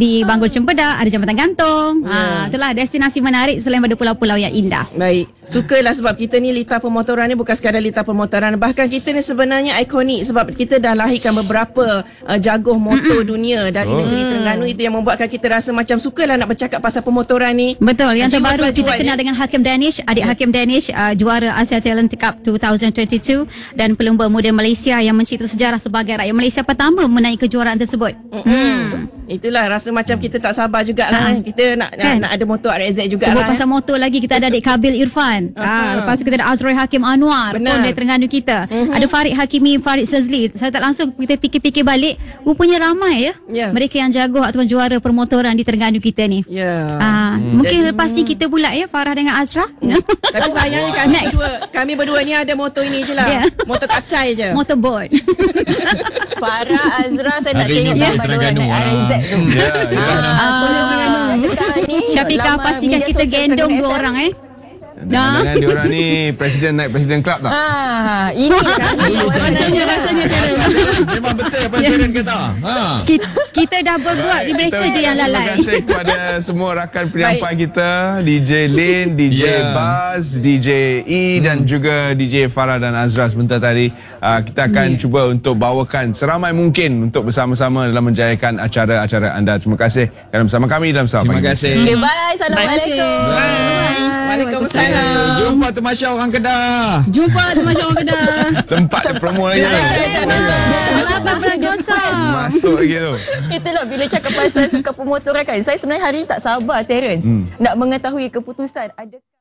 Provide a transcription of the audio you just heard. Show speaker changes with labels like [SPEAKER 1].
[SPEAKER 1] di Banggul Cempedak, ada Jambatan Gantung. Itulah destinasi menarik selain pada pulau-pulau yang indah.
[SPEAKER 2] Baik. Sukalah sebab kita ni litar pemotoran ni bukan sekadar litar pemotoran. Bahkan kita ni sebenarnya ikonik sebab kita dah lahirkan beberapa jagoh motor dunia dari negeri Terengganu. Itu yang membuatkan kita rasa macam sukalah nak bercakap pasal pemotoran ni.
[SPEAKER 1] Betul. Yang terbaru kita kenal dengan Hakim Danish, adik Hakim Danish, juara Asia Talent Cup 2022 dan pelumba muda Malaysia yang mencipta sejarah sebagai rakyat Malaysia pertama menaiki kejuaraan tersebut.
[SPEAKER 2] Itulah rasa macam kita tak sabar jugalah. Kita nak ada motor RZ jugalah.
[SPEAKER 1] Sebut pasal motor lagi, kita ada adik Kabil Irfan. Lepas tu kita ada Azroy Hakim Anwar pun dari Terengganu kita. Ada Farid Hakimi, Farid Sazli. Saya tak langsung kita fikir-fikir balik, rupanya ramai mereka yang jago ataupun juara permotoran di Terengganu kita ni. Mungkin lepas ni kita pula Farah dengan Azra.
[SPEAKER 2] Tapi sayangnya kami berdua ni ada motor ini je lah. Motor kacai je.
[SPEAKER 1] Motorboat.
[SPEAKER 3] Farah, Azra, saya nak tengok gambar diorang naik RZ tu.
[SPEAKER 1] Syafiqah, pastikan kita gendong 2 orang
[SPEAKER 4] Dengan diorang ni presiden naik presiden club tak?
[SPEAKER 3] Ini
[SPEAKER 2] rasanya
[SPEAKER 4] Memang betul apa yang Karen kata.
[SPEAKER 1] Kita dah berbuat, di mereka je yang lalai.
[SPEAKER 4] Terima kasih kepada semua rakan penyampai kita, DJ Lin, DJ Buzz, DJ E dan juga DJ Farah dan Azra sebentar tadi. Kita akan cuba untuk bawakan seramai mungkin untuk bersama-sama dalam menjayakan acara-acara anda. Terima kasih kerana bersama kami dalam Selamat Pagi.
[SPEAKER 5] Terima kasih.
[SPEAKER 3] Okay, bye. Assalamualaikum.
[SPEAKER 2] Waalaikumsalam.
[SPEAKER 5] Jumpa Temasya orang Kedah.
[SPEAKER 4] Sempat promo lagi tu.
[SPEAKER 1] Selamat bergosong.
[SPEAKER 4] Masuk lagi tu.
[SPEAKER 3] Itulah bila cakap pasal suka pemotoran kan. Saya sebenarnya hari ni tak sabar, Terence, nak mengetahui keputusan ada